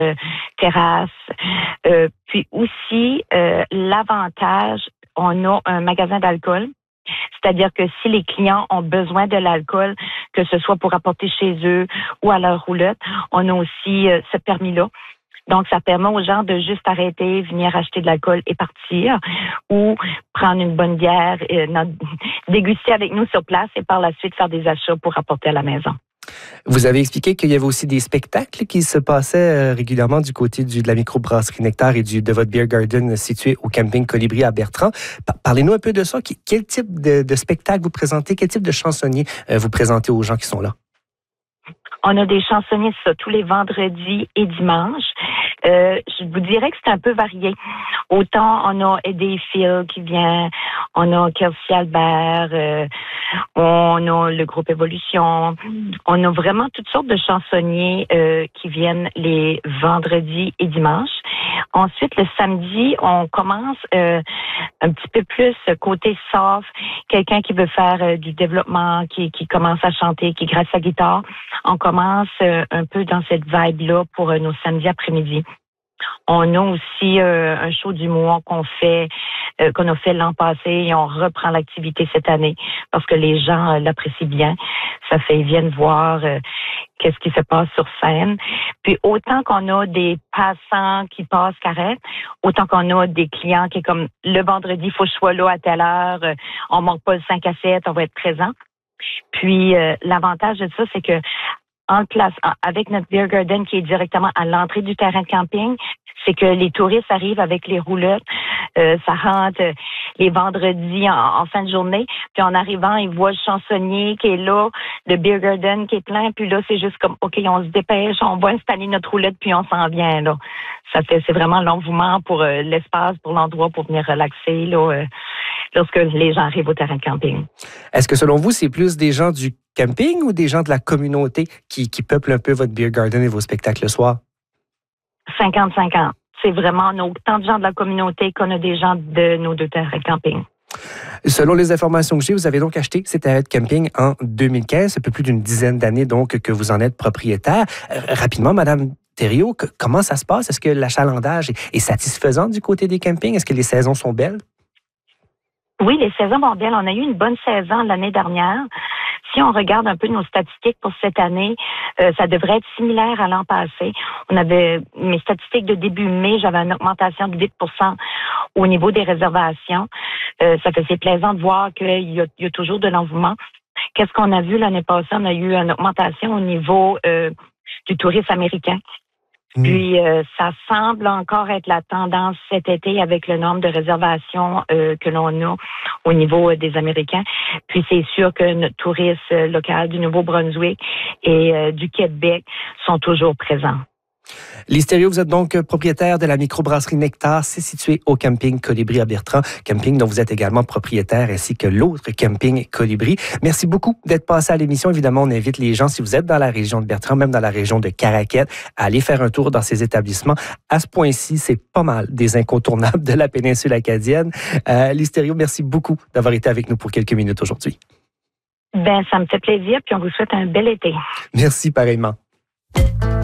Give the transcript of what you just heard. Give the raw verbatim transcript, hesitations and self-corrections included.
euh, terrasse. Euh, puis aussi, euh, l'avantage, on a un magasin d'alcool. C'est-à-dire que si les clients ont besoin de l'alcool, que ce soit pour apporter chez eux ou à leur roulotte, on a aussi euh, ce permis-là. Donc, ça permet aux gens de juste arrêter, venir acheter de l'alcool et partir, ou prendre une bonne bière, et, euh, déguster avec nous sur place et par la suite faire des achats pour apporter à la maison. Vous avez expliqué qu'il y avait aussi des spectacles qui se passaient régulièrement du côté du, de la microbrasserie Nectar et du, de votre beer garden situé au camping Colibri à Bertrand. Parlez-nous un peu de ça. Quel type de, de spectacle vous présentez? Quel type de chansonnier vous présentez aux gens qui sont là? On a des chansonniers ça, tous les vendredis et dimanches. Euh, je vous dirais que c'est un peu varié. Autant on a Eddie Phil qui vient, on a Kelsey Albert, euh, on a le groupe Évolution. On a vraiment toutes sortes de chansonniers euh, qui viennent les vendredis et dimanches. Ensuite, le samedi, on commence euh, un petit peu plus côté soft, quelqu'un qui veut faire euh, du développement, qui, qui commence à chanter, qui gratte sa guitare. On commence euh, un peu dans cette vibe-là pour euh, nos samedis après-midi. On a aussi euh, un show d'humour qu'on fait, euh, qu'on a fait l'an passé et on reprend l'activité cette année parce que les gens euh, l'apprécient bien. Ça fait, ils viennent voir euh, qu'est-ce qui se passe sur scène. Puis autant qu'on a des passants qui passent carré, autant qu'on a des clients qui est comme le vendredi, il faut que je sois là à telle heure, euh, on manque pas le cinq à sept, on va être présent. Puis euh, l'avantage de ça, c'est que en place, avec notre beer garden qui est directement à l'entrée du terrain de camping, c'est que les touristes arrivent avec les roulottes, euh, ça rentre euh, les vendredis en, en fin de journée, puis en arrivant, ils voient le chansonnier qui est là, le beer garden qui est plein, puis là, c'est juste comme, OK, on se dépêche, on va installer notre roulette, puis on s'en vient, là. Ça fait, c'est vraiment l'engouement pour euh, l'espace, pour l'endroit, pour venir relaxer, là, euh, lorsque les gens arrivent au terrain de camping. Est-ce que selon vous, c'est plus des gens du camping ou des gens de la communauté qui, qui peuplent un peu votre beer garden et vos spectacles le soir? cinquante cinquante. C'est vraiment, on a autant de gens de la communauté qu'on a des gens de nos deux terrains de camping. Selon les informations que j'ai, vous avez donc acheté ces terrains de camping en deux mille quinze. Ça fait plus d'une dizaine d'années donc que vous en êtes propriétaire. Euh, rapidement, Madame Thériault, que, comment ça se passe? Est-ce que l'achalandage est, est satisfaisant du côté des campings? Est-ce que les saisons sont belles? Oui, les saisons vont belles. On a eu une bonne saison l'année dernière. Si on regarde un peu nos statistiques pour cette année, euh, ça devrait être similaire à l'an passé. On avait mes statistiques de début mai, j'avais une augmentation de huit pour cent au niveau des réservations. Euh, ça fait c'est plaisant de voir qu'il y a, il y a toujours de l'engouement. Qu'est-ce qu'on a vu l'année passée? On a eu une augmentation au niveau euh, du tourisme américain. Mmh. Puis, euh, ça semble encore être la tendance cet été avec le nombre de réservations euh, que l'on a au niveau euh, des Américains. Puis, c'est sûr que notre tourisme euh, local du Nouveau-Brunswick et euh, du Québec sont toujours présents. Lise Thériault, vous êtes donc propriétaire de la microbrasserie Nectar. C'est situé au camping Colibri à Bertrand, camping dont vous êtes également propriétaire, ainsi que l'autre camping Colibri. Merci beaucoup d'être passé à l'émission. Évidemment, on invite les gens, si vous êtes dans la région de Bertrand, même dans la région de Caraquette, à aller faire un tour dans ces établissements. À ce point-ci, c'est pas mal des incontournables de la péninsule acadienne. Euh, Lise Thériault, merci beaucoup d'avoir été avec nous pour quelques minutes aujourd'hui. Ben, ça me fait plaisir, puis on vous souhaite un bel été. Merci pareillement.